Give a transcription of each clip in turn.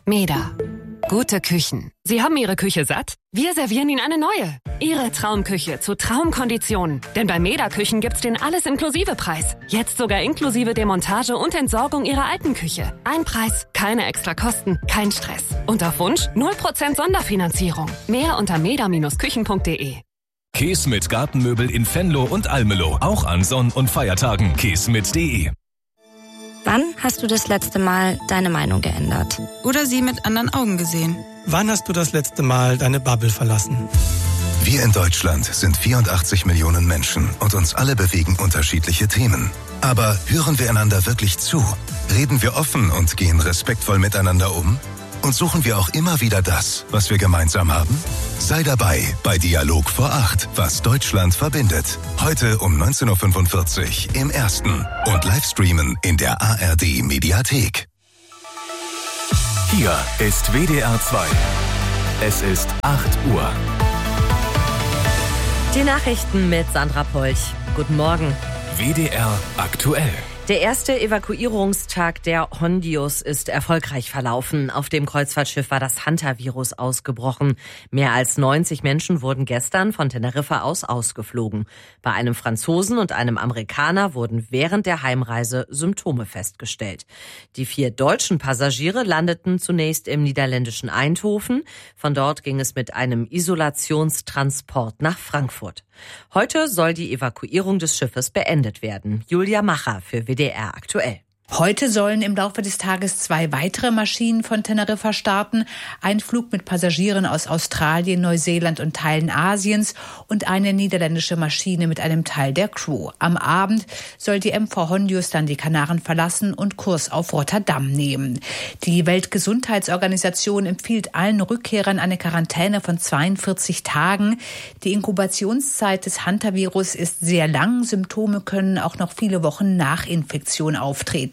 MEDA. Gute Küchen. Sie haben Ihre Küche satt? Wir servieren Ihnen eine neue. Ihre Traumküche zu Traumkonditionen. Denn bei MEDA Küchen gibt's den Alles-Inklusive-Preis. Jetzt sogar inklusive Demontage und Entsorgung Ihrer alten Küche. Ein Preis, keine extra Kosten, kein Stress. Und auf Wunsch 0% Sonderfinanzierung. Mehr unter meda-küchen.de. Käse mit Gartenmöbel in Venlo und Almelo. Auch an Sonn- und Feiertagen. käsemit.de. Wann hast du das letzte Mal deine Meinung geändert? Oder sie mit anderen Augen gesehen? Wann hast du das letzte Mal deine Bubble verlassen? Wir in Deutschland sind 84 Millionen Menschen und uns alle bewegen unterschiedliche Themen. Aber hören wir einander wirklich zu? Reden wir offen und gehen respektvoll miteinander um? Und suchen wir auch immer wieder das, was wir gemeinsam haben? Sei dabei bei Dialog vor 8, was Deutschland verbindet. Heute um 19.45 Uhr im Ersten und Livestreamen in der ARD Mediathek. Hier ist WDR 2. Es ist 8 Uhr. Die Nachrichten mit Sandra Polch. Guten Morgen. WDR aktuell. Der erste Evakuierungstag der Hondius ist erfolgreich verlaufen. Auf dem Kreuzfahrtschiff war das Hantavirus ausgebrochen. Mehr als 90 Menschen wurden gestern von Teneriffa aus ausgeflogen. Bei einem Franzosen und einem Amerikaner wurden während der Heimreise Symptome festgestellt. Die 4 deutschen Passagiere landeten zunächst im niederländischen Eindhoven. Von dort ging es mit einem Isolationstransport nach Frankfurt. Heute soll die Evakuierung des Schiffes beendet werden. Julia Macher für WDR aktuell. Heute sollen im Laufe des Tages 2 weitere Maschinen von Teneriffa starten. Ein Flug mit Passagieren aus Australien, Neuseeland und Teilen Asiens und eine niederländische Maschine mit einem Teil der Crew. Am Abend soll die MV Hondius dann die Kanaren verlassen und Kurs auf Rotterdam nehmen. Die Weltgesundheitsorganisation empfiehlt allen Rückkehrern eine Quarantäne von 42 Tagen. Die Inkubationszeit des Hantavirus ist sehr lang. Symptome können auch noch viele Wochen nach Infektion auftreten.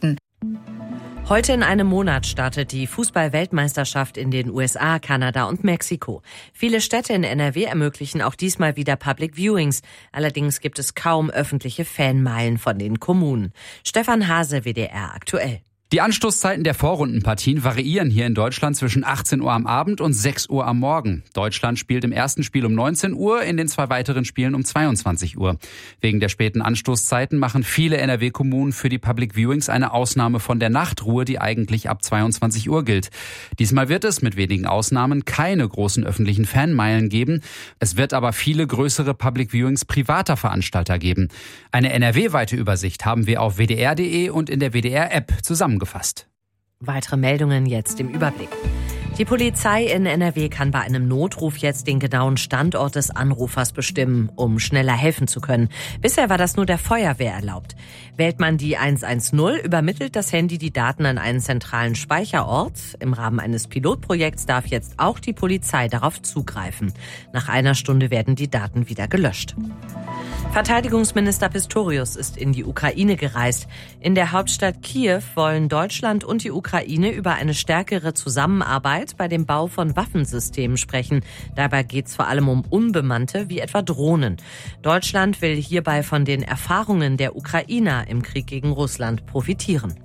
Heute in einem Monat startet die Fußball-Weltmeisterschaft in den USA, Kanada und Mexiko. Viele Städte in NRW ermöglichen auch diesmal wieder Public Viewings. Allerdings gibt es kaum öffentliche Fanmeilen von den Kommunen. Stefan Hase, WDR aktuell. Die Anstoßzeiten der Vorrundenpartien variieren hier in Deutschland zwischen 18 Uhr am Abend und 6 Uhr am Morgen. Deutschland spielt im ersten Spiel um 19 Uhr, in den 2 weiteren Spielen um 22 Uhr. Wegen der späten Anstoßzeiten machen viele NRW-Kommunen für die Public Viewings eine Ausnahme von der Nachtruhe, die eigentlich ab 22 Uhr gilt. Diesmal wird es mit wenigen Ausnahmen keine großen öffentlichen Fanmeilen geben. Es wird aber viele größere Public Viewings privater Veranstalter geben. Eine NRW-weite Übersicht haben wir auf wdr.de und in der WDR-App zusammengefasst. Weitere Meldungen jetzt im Überblick. Die Polizei in NRW kann bei einem Notruf jetzt den genauen Standort des Anrufers bestimmen, um schneller helfen zu können. Bisher war das nur der Feuerwehr erlaubt. Wählt man die 110, übermittelt das Handy die Daten an einen zentralen Speicherort. Im Rahmen eines Pilotprojekts darf jetzt auch die Polizei darauf zugreifen. Nach einer Stunde werden die Daten wieder gelöscht. Verteidigungsminister Pistorius ist in die Ukraine gereist. In der Hauptstadt Kiew wollen Deutschland und die Ukraine über eine stärkere Zusammenarbeit bei dem Bau von Waffensystemen sprechen. Dabei geht es vor allem um unbemannte wie etwa Drohnen. Deutschland will hierbei von den Erfahrungen der Ukrainer im Krieg gegen Russland profitieren.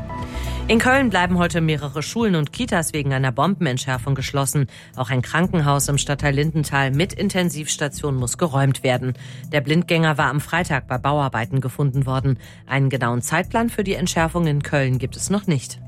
In Köln bleiben heute mehrere Schulen und Kitas wegen einer Bombenentschärfung geschlossen. Auch ein Krankenhaus im Stadtteil Lindenthal mit Intensivstation muss geräumt werden. Der Blindgänger war am Freitag bei Bauarbeiten gefunden worden. Einen genauen Zeitplan für die Entschärfung in Köln gibt es noch nicht.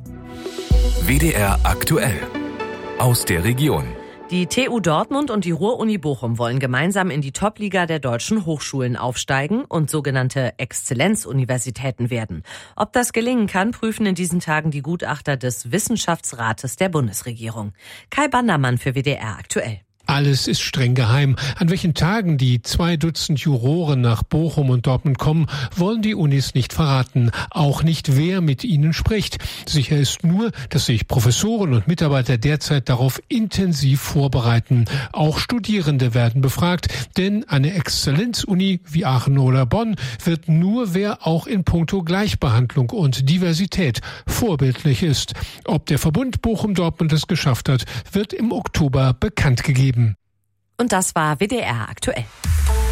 WDR aktuell. Aus der Region. Die TU Dortmund und die Ruhr-Uni Bochum wollen gemeinsam in die Top-Liga der deutschen Hochschulen aufsteigen und sogenannte Exzellenzuniversitäten werden. Ob das gelingen kann, prüfen in diesen Tagen die Gutachter des Wissenschaftsrates der Bundesregierung. Kai Bandermann für WDR aktuell. Alles ist streng geheim. An welchen Tagen die 2 Dutzend Juroren nach Bochum und Dortmund kommen, wollen die Unis nicht verraten. Auch nicht, wer mit ihnen spricht. Sicher ist nur, dass sich Professoren und Mitarbeiter derzeit darauf intensiv vorbereiten. Auch Studierende werden befragt, denn eine Exzellenzuni wie Aachen oder Bonn wird nur, wer auch in puncto Gleichbehandlung und Diversität vorbildlich ist. Ob der Verbund Bochum-Dortmund es geschafft hat, wird im Oktober bekannt gegeben. Und das war WDR aktuell.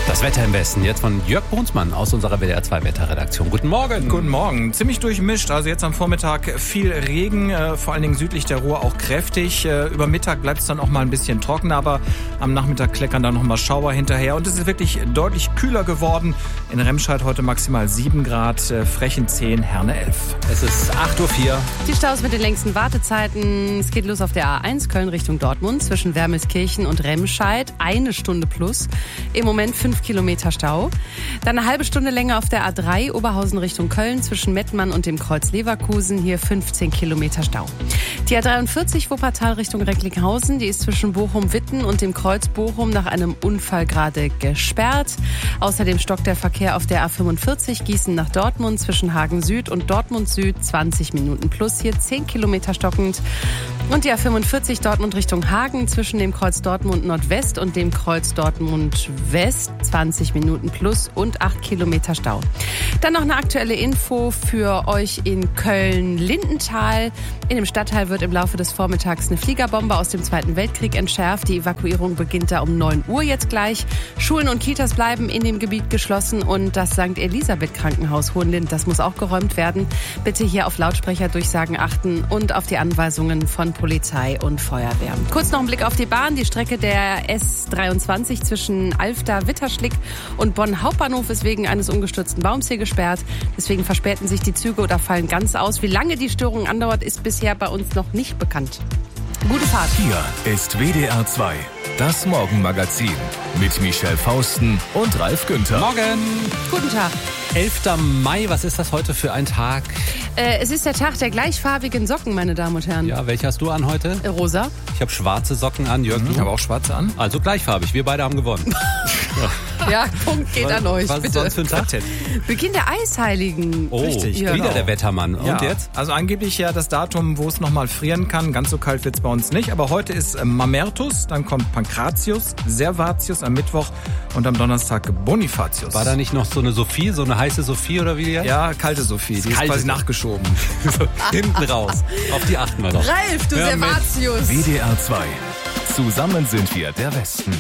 Das Wetter im Westen, jetzt von Jörg Brunsmann aus unserer WDR 2 Wetterredaktion. Guten Morgen. Guten Morgen. Ziemlich durchmischt. Also jetzt am Vormittag viel Regen, vor allen Dingen südlich der Ruhr auch kräftig. Über Mittag bleibt es dann auch mal ein bisschen trockener, aber am Nachmittag kleckern dann noch mal Schauer hinterher. Und es ist wirklich deutlich kühler geworden. In Remscheid heute maximal 7 Grad, Frechen 10, Herne 11. Es ist 8:04 Uhr. Die Staus mit den längsten Wartezeiten. Es geht los auf der A1 Köln Richtung Dortmund zwischen Wermelskirchen und Remscheid. 1 Stunde plus. Im Moment 5 Kilometer Stau. Dann eine halbe Stunde länger auf der A3 Oberhausen Richtung Köln zwischen Mettmann und dem Kreuz Leverkusen. Hier 15 Kilometer Stau. Die A43 Wuppertal Richtung Recklinghausen. Die ist zwischen Bochum-Witten und dem Kreuz Bochum nach einem Unfall gerade gesperrt. Außerdem stockt der Verkehr auf der A45 Gießen nach Dortmund zwischen Hagen Süd und Dortmund Süd. 20 Minuten plus. Hier 10 Kilometer stockend. Und die A45 Dortmund Richtung Hagen zwischen dem Kreuz Dortmund Nordwest und dem Kreuz Dortmund West. 20 Minuten plus und 8 Kilometer Stau. Dann noch eine aktuelle Info für euch in Köln-Lindenthal. In dem Stadtteil wird im Laufe des Vormittags eine Fliegerbombe aus dem Zweiten Weltkrieg entschärft. Die Evakuierung beginnt da um 9 Uhr jetzt gleich. Schulen und Kitas bleiben in dem Gebiet geschlossen und das St. Elisabeth Krankenhaus Hohenlind, das muss auch geräumt werden. Bitte hier auf Lautsprecherdurchsagen achten und auf die Anweisungen von Polizei und Feuerwehr. Kurz noch ein Blick auf die Bahn. Die Strecke der S23 zwischen Alfter-Witterschlick und Bonn Hauptbahnhof ist wegen eines umgestürzten Baums hier gesperrt. Deswegen verspäten sich die Züge oder fallen ganz aus. Wie lange die Störung andauert, ist bisher bei uns noch nicht bekannt. Gute Fahrt. Hier ist WDR 2, das Morgenmagazin mit Michelle Fausten und Ralf Günther. Morgen. Guten Tag. 11. Mai, was ist das heute für ein Tag? Es ist der Tag der gleichfarbigen Socken, meine Damen und Herren. Ja, welche hast du an heute? Rosa. Ich habe schwarze Socken an, Jörg. Ich habe auch schwarze an. Also gleichfarbig, wir beide haben gewonnen. Ja, Punkt geht an euch, was bitte. Ist sonst für ein Tag? Beginn der Eisheiligen. Oh, richtig, wieder genau. der Wettermann. Und ja, jetzt? Also angeblich ja das Datum, wo es nochmal frieren kann. Ganz so kalt wird es bei uns nicht. Aber heute ist Mamertus, dann kommt Pankratius, Servatius am Mittwoch und am Donnerstag Bonifatius. War da nicht noch so eine Sophie, so eine heiße Sophie oder wie die heißt? Ja, kalte Sophie. Die ist quasi nachgeschoben. Hinten raus. Auf die achten wir noch. Ralf, du Servatius. WDR 2. Zusammen sind wir der Westen.